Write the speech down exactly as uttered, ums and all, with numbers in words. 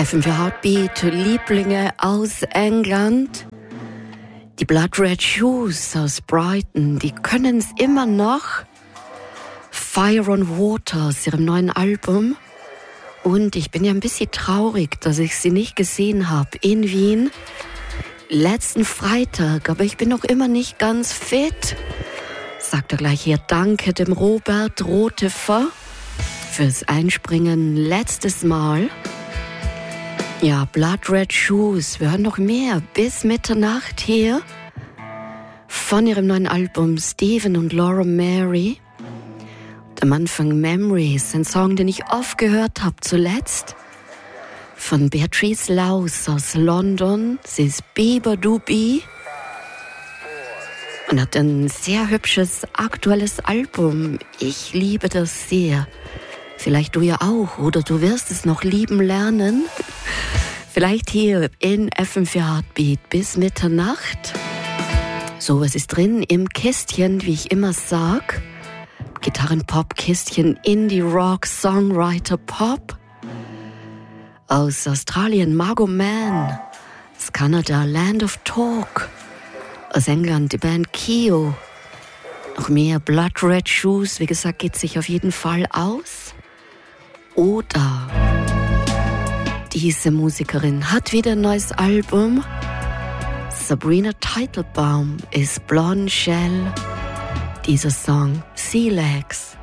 F M vier Heartbeat, Lieblinge aus England. Die Blood Red Shoes aus Brighton, die können es immer noch. Fire on Water aus ihrem neuen Album. Und ich bin ja ein bisschen traurig, dass ich sie nicht gesehen habe in Wien. Letzten Freitag, aber ich bin noch immer nicht ganz fit. Sagt er gleich hier Danke dem Robert Rotefer fürs Einspringen letztes Mal. Ja, Blood Red Shoes, wir hören noch mehr bis Mitternacht hier von ihrem neuen Album Stephen und Laura Mary. Und am Anfang Memories, ein Song, den ich oft gehört habe zuletzt, von Beatrice Laus aus London. Sie ist Bieber Dubi und hat ein sehr hübsches aktuelles Album. Ich liebe das sehr. Vielleicht du ja auch, oder du wirst es noch lieben lernen. Vielleicht hier in F M vier Heartbeat bis Mitternacht. So, was ist drin im Kästchen, wie ich immer sag? Gitarren-Pop-Kästchen, Indie-Rock, Songwriter-Pop. Aus Australien Margot Mann. Aus Kanada Land of Talk. Aus England die Band Kio. Noch mehr Blood Red Shoes, wie gesagt, geht sich auf jeden Fall aus. Oder diese Musikerin hat wieder ein neues Album. Sabrina Teitelbaum ist Blonde Shell. Dieser Song Sea Legs.